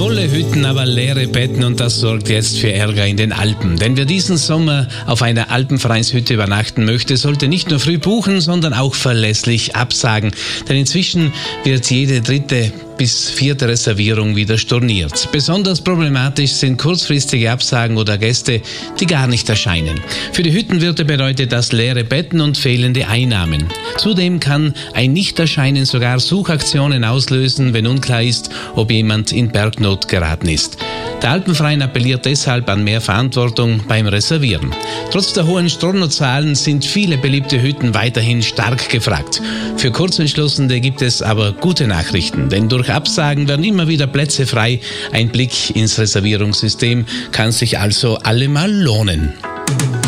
Volle Hütten, aber leere Betten, und das sorgt jetzt für Ärger in den Alpen. Denn wer diesen Sommer auf einer Alpenvereinshütte übernachten möchte, sollte nicht nur früh buchen, sondern auch verlässlich absagen. Denn inzwischen wird jede dritte bis vierte Reservierung wieder storniert. Besonders problematisch sind kurzfristige Absagen oder Gäste, die gar nicht erscheinen. Für die Hüttenwirte bedeutet das leere Betten und fehlende Einnahmen. Zudem kann ein Nichterscheinen sogar Suchaktionen auslösen, wenn unklar ist, ob jemand in Bergnot geraten ist. Der Alpenverein appelliert deshalb an mehr Verantwortung beim Reservieren. Trotz der hohen Stornozahlen sind viele beliebte Hütten weiterhin stark gefragt. Für Kurzentschlossene gibt es aber gute Nachrichten, denn durch Absagen werden immer wieder Plätze frei. Ein Blick ins Reservierungssystem kann sich also allemal lohnen.